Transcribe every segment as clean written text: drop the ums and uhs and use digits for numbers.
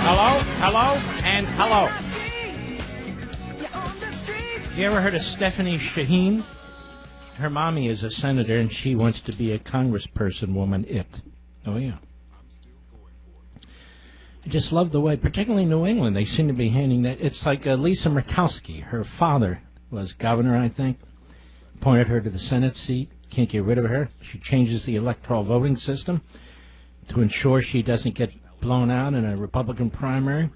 and hello. You ever heard of Stephanie Shaheen? Her mommy is a senator, and she wants to be a congressperson woman. Oh, yeah. I just love the way, particularly New England, they seem to be handing that. It's like Lisa Murkowski. Her father was governor, I think. Appointed her to the Senate seat. Can't get rid of her. She changes the electoral voting system to ensure she doesn't get blown out in a Republican primary.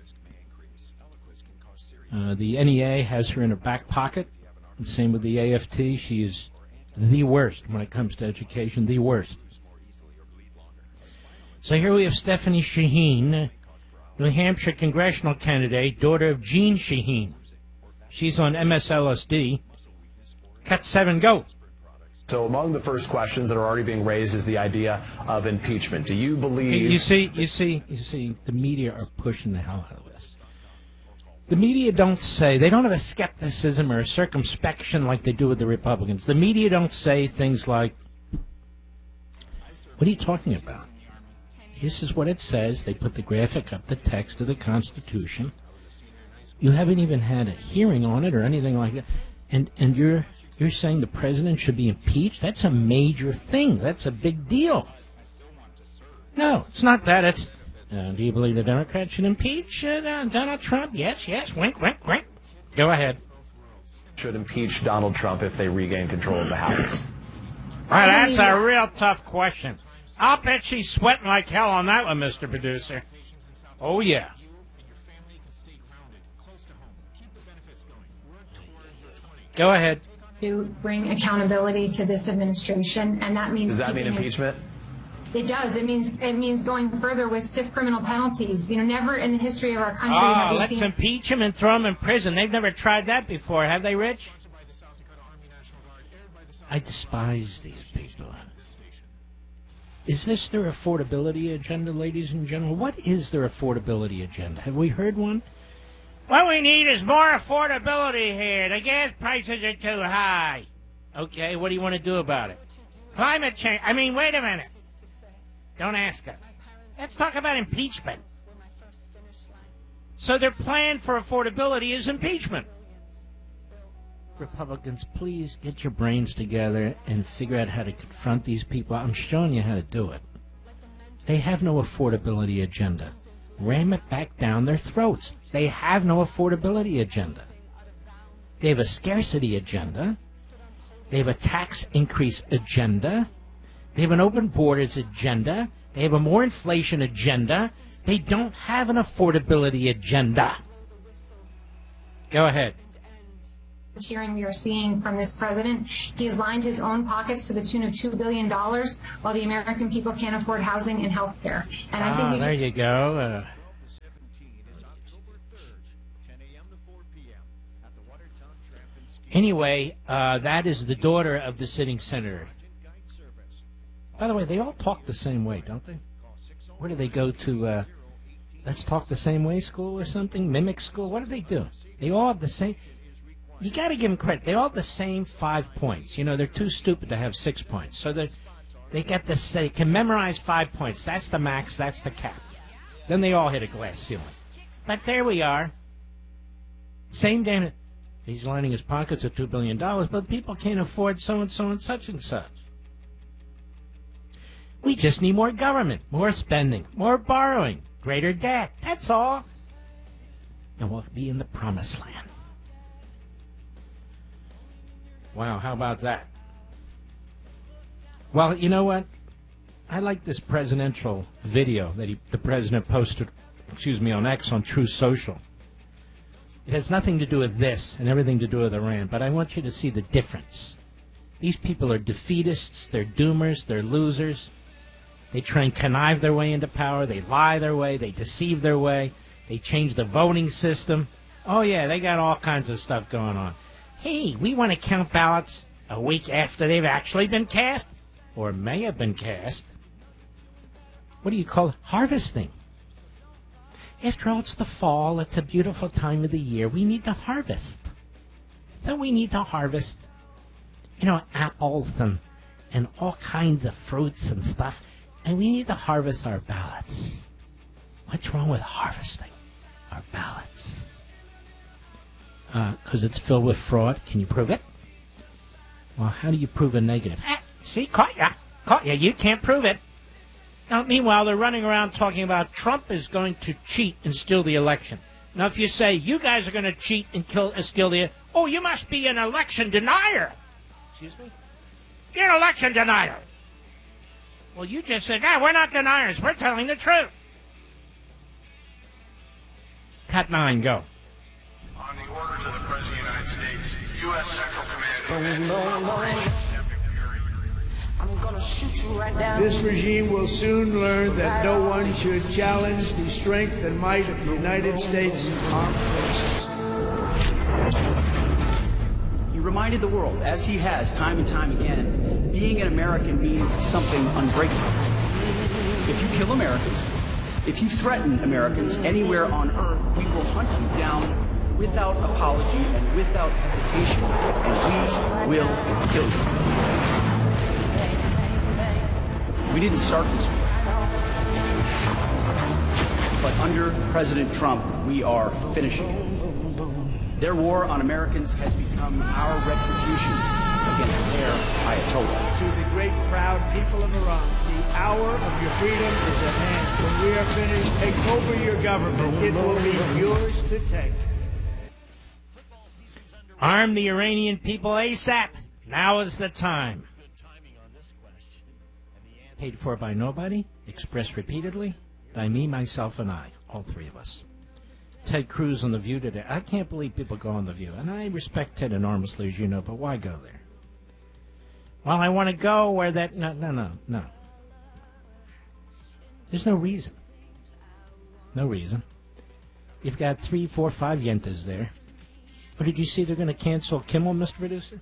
The NEA has her in her back pocket. Same with the AFT. She is the worst when it comes to education, the worst. So here we have Stephanie Shaheen, New Hampshire congressional candidate, daughter of Jeanne Shaheen. She's on MSLSD. Cut 7, go. So among the first questions that are already being raised is the idea of impeachment. Do you believe... You see, the media are pushing the hell out of this. The media don't say, they don't have a skepticism or a circumspection like they do with the Republicans. The media don't say things like, what are you talking about? This is what it says. They put the graphic up, the text of the Constitution. You haven't even had a hearing on it or anything like that. And you're saying the president should be impeached? That's a major thing. That's a big deal. No, it's not that. It's, do you believe the Democrats should impeach Donald Trump? Yes. Wink. Go ahead. Should impeach Donald Trump if they regain control of the House? Well, that's a real tough question. I'll bet she's sweating like hell on that one, Mr. Producer. Oh, yeah. Go ahead. To bring accountability to this administration, and that means... Does that mean impeachment? It does. It means going further with stiff criminal penalties. You know, never in the history of our country have we seen... Let's impeach him and throw him in prison. They've never tried that before, have they, Rich? I despise these people. Is this their affordability agenda, ladies and gentlemen? What is their affordability agenda? Have we heard one? What we need is more affordability here. The gas prices are too high. Okay, what do you want to do about it? Climate change. I mean, wait a minute. Don't ask us. Let's talk about impeachment. So their plan for affordability is impeachment. Republicans, please get your brains together and figure out how to confront these people. I'm showing you how to do it. They have no affordability agenda. Ram it back down their throats. They have no affordability agenda. They have a scarcity agenda. They have a tax increase agenda. They have an open borders agenda. They have a more inflation agenda. They don't have an affordability agenda. Go ahead. Hearing we are seeing from this president, he has lined his own pockets to the tune of $2 billion while the American people can't afford housing and health care. And I think there you go. Anyway, that is the daughter of the sitting senator. By the way, they all talk the same way, don't they? Where do they go to, Let's Talk the Same Way school or something? Mimic school? What do they do? They all have the same... You got to give them credit. They all have the same 5 points. You know, they're too stupid to have 6 points. So they get this. They can memorize 5 points. That's the max. That's the cap. Then they all hit a glass ceiling. But there we are. Same damn. He's lining his pockets with $2 billion, but people can't afford so and so and such and such. We just need more government, more spending, more borrowing, greater debt. That's all. And we'll be in the promised land. Wow, how about that? Well, you know what? I like this presidential video that the president posted, on X, on True Social. It has nothing to do with this and everything to do with Iran, but I want you to see the difference. These people are defeatists, they're doomers, they're losers. They try and connive their way into power, they lie their way, they deceive their way, they change the voting system. Oh yeah, they got all kinds of stuff going on. Hey, we want to count ballots a week after they've actually been cast, or may have been cast. What do you call it? Harvesting. After all, it's the fall. It's a beautiful time of the year. We need to harvest. So we need to harvest, apples and all kinds of fruits and stuff. And we need to harvest our ballots. What's wrong with harvesting? are ballots. Because it's filled with fraud. Can you prove it? Well, how do you prove a negative? See, caught ya. Caught ya. You can't prove it. Now, meanwhile, they're running around talking about Trump is going to cheat and steal the election. Now, if you say, you guys are going to cheat and steal the... Oh, you must be an election denier. Excuse me? You're an election denier. Well, you just said, we're not deniers. We're telling the truth. Cut 9, go. On the orders of the President of the United States, U.S. Central Command I'm gonna shoot you right down. This regime will soon learn that no one should challenge the strength and might of the United States Armed Forces. He reminded the world, as he has time and time again, being an American means something unbreakable. If you kill Americans, if you threaten Americans anywhere on earth, we will hunt you down without apology and without hesitation, and we will kill you. We didn't start this war, but under President Trump, we are finishing it. Their war on Americans has become our retribution against their Ayatollah. To the great proud people of Iran, the hour of your freedom is at hand. When we are finished, take over your government. It will be yours to take. Arm the Iranian people ASAP. Now is the time. Paid for by nobody, expressed repeatedly by me, myself, and I, all three of us. Ted Cruz on The View today. I can't believe people go on The View, and I respect Ted enormously, as you know, but why go there? Well, I want to go where that... No. There's no reason. No reason. You've got 3, 4, 5 yentas there. But did you see they're going to cancel Kimmel, Mr. Producer?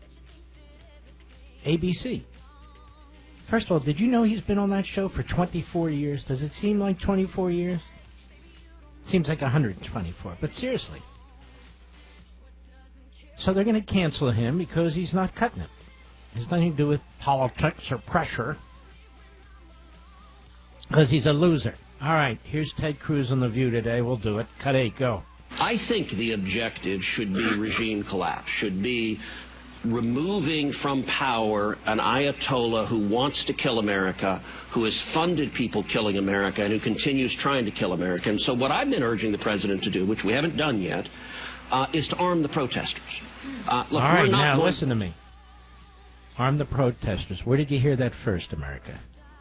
ABC. First of all, did you know he's been on that show for 24 years? Does it seem like 24 years? Seems like 124, but seriously. So they're going to cancel him because he's not cutting it. It has nothing to do with politics or pressure. Because he's a loser. All right, here's Ted Cruz on The View today. We'll do it. Cut 8, go. I think the objective should be regime collapse, should be removing from power an Ayatollah who wants to kill America, who has funded people killing America, and who continues trying to kill America. And so what I've been urging the president to do, which we haven't done yet, is to arm the protesters. Look, all right, now listen to me. Arm the protesters. Where did you hear that first, America?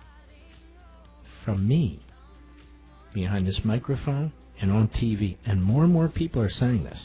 From me. Behind this microphone and on TV. And more people are saying this.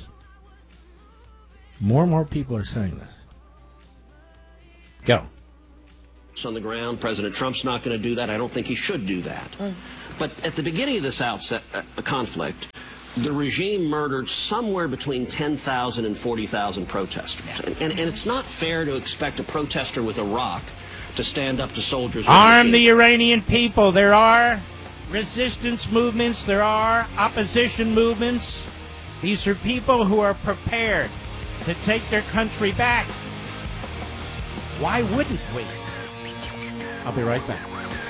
More people are saying this. Go. On the ground, President Trump's not going to do that. I don't think he should do that. But at the beginning of this conflict, the regime murdered somewhere between 10,000 and 40,000 protesters. And it's not fair to expect a protester with a rock to stand up to soldiers. Arm the Iranian people. There are resistance movements. There are opposition movements. These are people who are prepared to take their country back. Why wouldn't we? I'll be right back.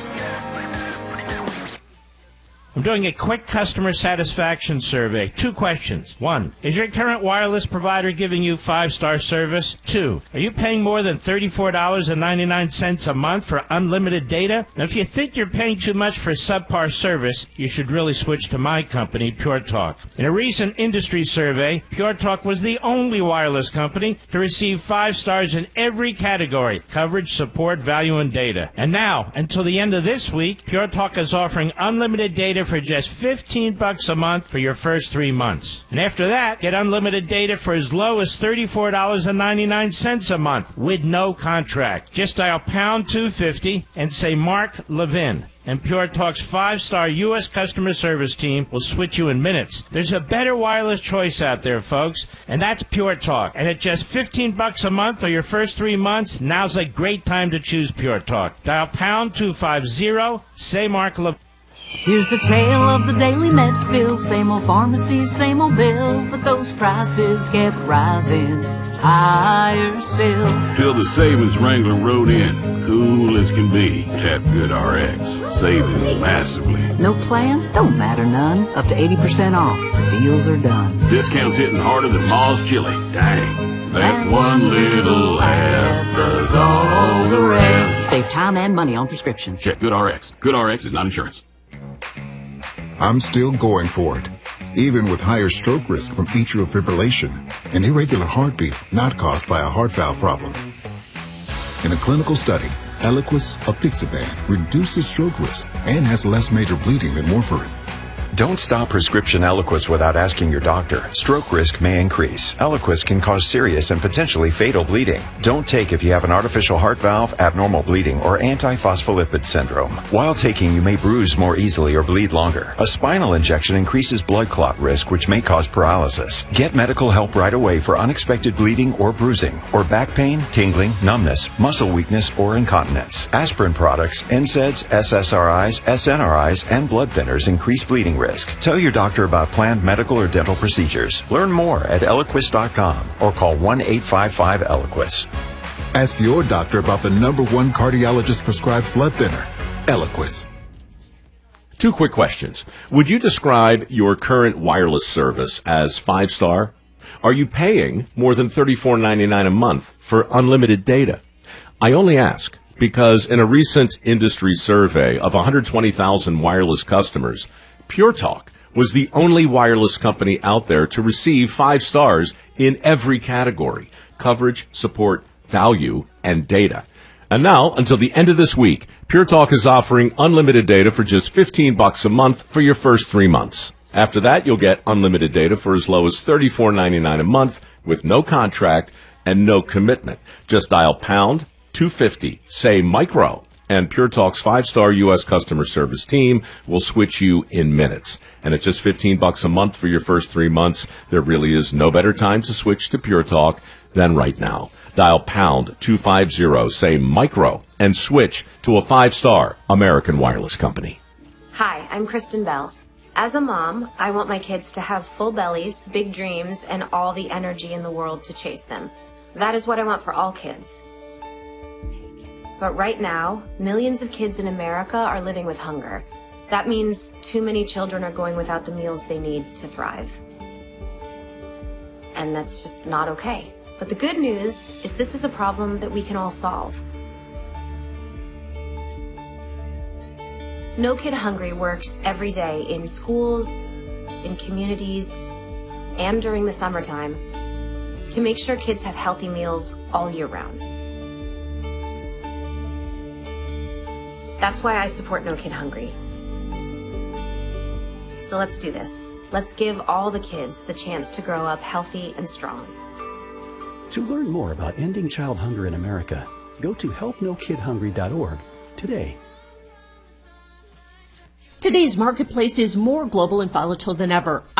I'm doing a quick customer satisfaction survey. 2 questions. 1, is your current wireless provider giving you 5-star service? 2, are you paying more than $34.99 a month for unlimited data? Now, if you think you're paying too much for subpar service, you should really switch to my company, Pure Talk. In a recent industry survey, Pure Talk was the only wireless company to receive 5 stars in every category: coverage, support, value, and data. And now, until the end of this week, Pure Talk is offering unlimited data for just $15 a month for your first 3 months. And after that, get unlimited data for as low as $34.99 a month with no contract. Just dial pound 250 and say Mark Levin. And Pure Talk's 5-star U.S. customer service team will switch you in minutes. There's a better wireless choice out there, folks, and that's Pure Talk. And at just $15 a month for your first 3 months, now's a great time to choose Pure Talk. Dial pound 250, say Mark Levin. Here's the tale of the daily Medfield. Same old pharmacy, same old bill, but those prices kept rising higher still. Till the savings wrangler rode in, cool as can be. Tap GoodRx, saving massively. No plan? Don't matter none. Up to 80% off. The deals are done. Discounts hitting harder than Ma's chili. Dang. That one little ad does all the rest. Save time and money on prescriptions. Check GoodRx. GoodRx is not insurance. I'm still going for it, even with higher stroke risk from atrial fibrillation, an irregular heartbeat not caused by a heart valve problem. In a clinical study, Eliquis apixaban reduces stroke risk and has less major bleeding than warfarin. Don't stop prescription Eliquis without asking your doctor. Stroke risk may increase. Eliquis can cause serious and potentially fatal bleeding. Don't take if you have an artificial heart valve, abnormal bleeding, or antiphospholipid syndrome. While taking, you may bruise more easily or bleed longer. A spinal injection increases blood clot risk, which may cause paralysis. Get medical help right away for unexpected bleeding or bruising, or back pain, tingling, numbness, muscle weakness, or incontinence. Aspirin products, NSAIDs, SSRIs, SNRIs, and blood thinners increase bleeding risk. Tell your doctor about planned medical or dental procedures. Learn more at Eliquis.com or call 1-855-ELIQUIS. Ask your doctor about the #1 cardiologist prescribed blood thinner, Eliquis. 2 quick questions. Would you describe your current wireless service as 5-star? Are you paying more than $34.99 a month for unlimited data? I only ask because in a recent industry survey of 120,000 wireless customers, Pure Talk was the only wireless company out there to receive 5 stars in every category: coverage, support, value, and data. And now, until the end of this week, Pure Talk is offering unlimited data for just $15 a month for your first 3 months. After that, you'll get unlimited data for as low as $34.99 a month with no contract and no commitment. Just dial pound 250, say micro, and Pure Talk's 5-star U.S. customer service team will switch you in minutes. And at just $15 a month for your first 3 months, there really is no better time to switch to Pure Talk than right now. Dial pound 250, say micro, and switch to a 5-star American wireless company. Hi, I'm Kristen Bell. As a mom, I want my kids to have full bellies, big dreams, and all the energy in the world to chase them. That is what I want for all kids. But right now, millions of kids in America are living with hunger. That means too many children are going without the meals they need to thrive. And that's just not okay. But the good news is this is a problem that we can all solve. No Kid Hungry works every day in schools, in communities, and during the summertime to make sure kids have healthy meals all year round. That's why I support No Kid Hungry. So let's do this. Let's give all the kids the chance to grow up healthy and strong. To learn more about ending child hunger in America, go to helpnokidhungry.org today. Today's marketplace is more global and volatile than ever.